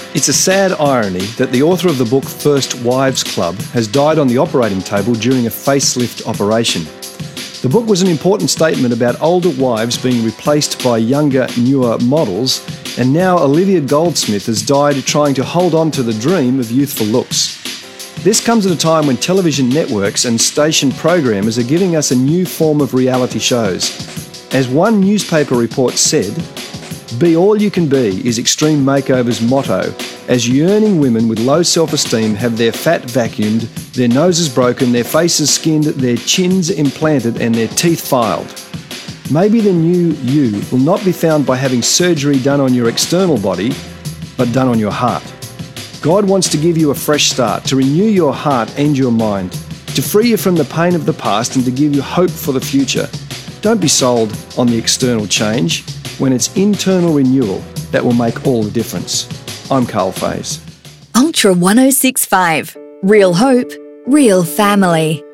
It's a sad irony that the author of the book First Wives Club has died on the operating table during a facelift operation. The book was an important statement about older wives being replaced by younger, newer models, and now Olivia Goldsmith has died trying to hold on to the dream of youthful looks. This comes at a time when television networks and station programmers are giving us a new form of reality shows. As one newspaper report said, "Be all you can be" is Extreme Makeover's motto, as yearning women with low self-esteem have their fat vacuumed, their noses broken, their faces skinned, their chins implanted and their teeth filed. Maybe the new you will not be found by having surgery done on your external body, but done on your heart. God wants to give you a fresh start, to renew your heart and your mind, to free you from the pain of the past and to give you hope for the future. Don't be sold on the external change when it's internal renewal that will make all the difference. I'm Carl Faze. Ultra 1065. Real hope, real family.